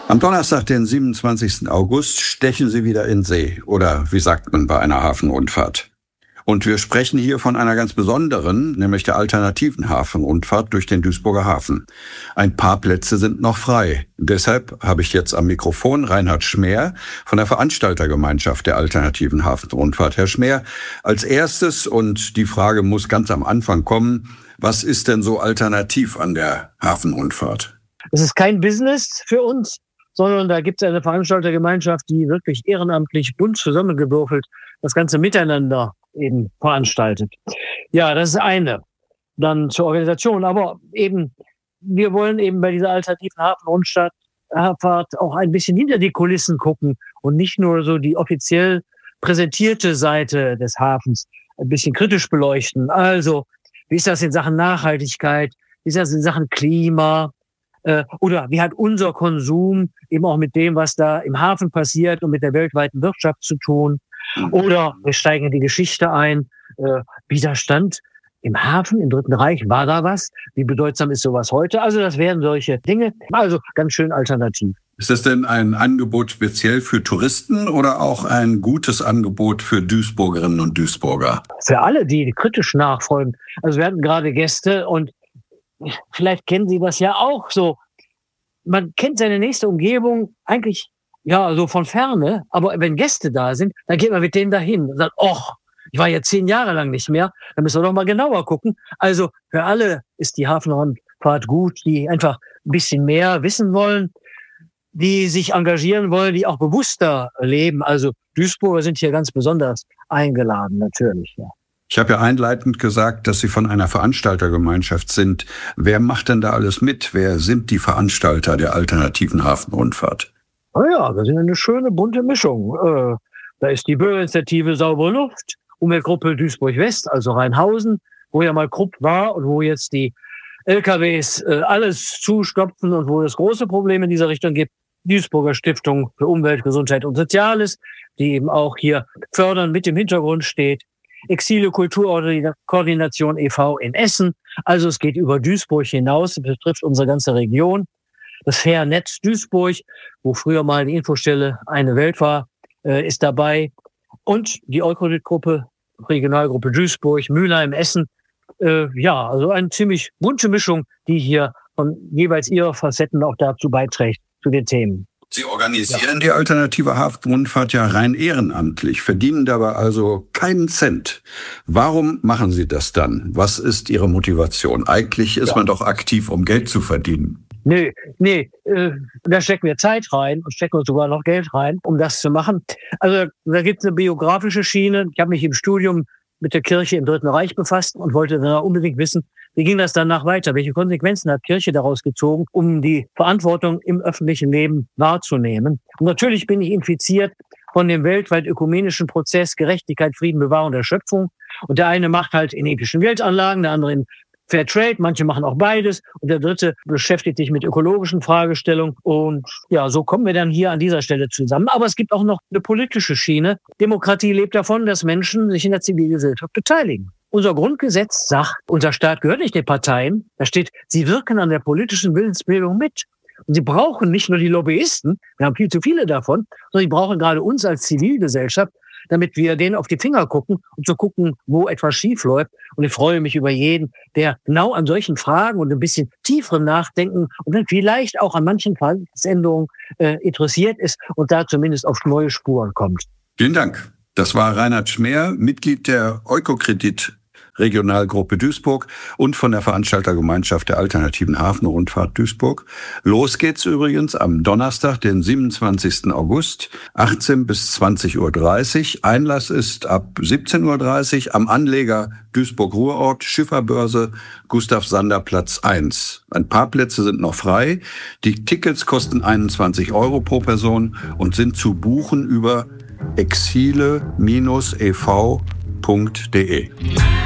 Am Donnerstag, den 27. August, stechen Sie wieder in See. Oder wie sagt man bei einer Hafenrundfahrt? Und wir sprechen hier von einer ganz besonderen, nämlich der alternativen Hafenrundfahrt durch den Duisburger Hafen. Ein paar Plätze sind noch frei. Deshalb habe ich jetzt am Mikrofon Reinhard Schmeer von der Veranstaltergemeinschaft der alternativen Hafenrundfahrt. Herr Schmeer, als erstes, und die Frage muss ganz am Anfang kommen, was ist denn so alternativ an der Hafenrundfahrt? Es ist kein Business für uns, sondern da gibt es eine Veranstaltergemeinschaft, die wirklich ehrenamtlich bunt zusammengewürfelt das ganze Miteinander eben veranstaltet. Ja, das ist eine. Dann zur Organisation. Aber eben, wir wollen eben bei dieser alternativen Hafenrundfahrt auch ein bisschen hinter die Kulissen gucken und nicht nur so die offiziell präsentierte Seite des Hafens ein bisschen kritisch beleuchten. Also, wie ist das in Sachen Nachhaltigkeit? Wie ist das in Sachen Klima? Oder wie hat unser Konsum eben auch mit dem, was da im Hafen passiert und mit der weltweiten Wirtschaft zu tun? Oder wir steigen in die Geschichte ein. Widerstand im Hafen, im Dritten Reich, war da was? Wie bedeutsam ist sowas heute? Also das wären solche Dinge. Also ganz schön alternativ. Ist das denn ein Angebot speziell für Touristen oder auch ein gutes Angebot für Duisburgerinnen und Duisburger? Für alle, die kritisch nachfolgen. Also wir hatten gerade Gäste und vielleicht kennen Sie das ja auch so. Man kennt seine nächste Umgebung eigentlich ja so von Ferne, aber wenn Gäste da sind, dann geht man mit denen dahin und sagt, ich war jetzt 10 Jahre lang nicht mehr, dann müssen wir doch mal genauer gucken. Also für alle ist die Hafenrundfahrt gut, die einfach ein bisschen mehr wissen wollen, die sich engagieren wollen, die auch bewusster leben. Also Duisburger sind hier ganz besonders eingeladen, natürlich, ja. Ich habe ja einleitend gesagt, dass Sie von einer Veranstaltergemeinschaft sind. Wer macht denn da alles mit? Wer sind die Veranstalter der alternativen Hafenrundfahrt? Ja, das ist eine schöne, bunte Mischung. Da ist die Bürgerinitiative Saubere Luft, Umweltgruppe Duisburg-West, also Rheinhausen, wo ja mal Krupp war und wo jetzt die LKWs alles zustopfen und wo es große Probleme in dieser Richtung gibt. Duisburger Stiftung für Umwelt, Gesundheit und Soziales, die eben auch hier fördern mit im Hintergrund steht. Exile Kulturkoordination e.V. in Essen. Also es geht über Duisburg hinaus, es betrifft unsere ganze Region. Das Fairnetz Duisburg, wo früher mal die Infostelle Eine Welt war, ist dabei. Und die Euclid-Gruppe, Regionalgruppe Duisburg, Mülheim, Essen. Also eine ziemlich bunte Mischung, die hier von jeweils ihrer Facetten auch dazu beiträgt, zu den Themen. Sie organisieren die alternative Hafenrundfahrt ja rein ehrenamtlich, verdienen dabei also keinen Cent. Warum machen Sie das dann? Was ist Ihre Motivation? Eigentlich ist man doch aktiv, um Geld zu verdienen. Nee, da stecken wir Zeit rein und stecken uns sogar noch Geld rein, um das zu machen. Also da gibt es eine biografische Schiene. Ich habe mich im Studium mit der Kirche im Dritten Reich befasst und wollte dann unbedingt wissen, wie ging das danach weiter? Welche Konsequenzen hat Kirche daraus gezogen, um die Verantwortung im öffentlichen Leben wahrzunehmen? Und natürlich bin ich infiziert von dem weltweit ökumenischen Prozess Gerechtigkeit, Frieden, Bewahrung der Schöpfung. Und der eine macht halt in ethischen Geldanlagen, der andere in Fairtrade, manche machen auch beides. Und der dritte beschäftigt sich mit ökologischen Fragestellungen. Und ja, so kommen wir dann hier an dieser Stelle zusammen. Aber es gibt auch noch eine politische Schiene. Demokratie lebt davon, dass Menschen sich in der Zivilgesellschaft beteiligen. Unser Grundgesetz sagt, unser Staat gehört nicht den Parteien. Da steht, sie wirken an der politischen Willensbildung mit. Und sie brauchen nicht nur die Lobbyisten, wir haben viel zu viele davon, sondern sie brauchen gerade uns als Zivilgesellschaft, damit wir denen auf die Finger gucken und zu gucken, wo etwas schief läuft. Und ich freue mich über jeden, der genau an solchen Fragen und ein bisschen tieferem Nachdenken und dann vielleicht auch an manchen Verhaltensänderungen interessiert ist und da zumindest auf neue Spuren kommt. Vielen Dank. Das war Reinhard Schmeer, Mitglied der Eukokredit Regionalgruppe Duisburg und von der Veranstaltergemeinschaft der alternativen Hafenrundfahrt Duisburg. Los geht's übrigens am Donnerstag, den 27. August, 18 bis 20.30 Uhr. Einlass ist ab 17.30 Uhr am Anleger Duisburg-Ruhrort, Schifferbörse, Gustav-Sander-Platz 1. Ein paar Plätze sind noch frei. Die Tickets kosten 21 € pro Person und sind zu buchen über exile-ev.de.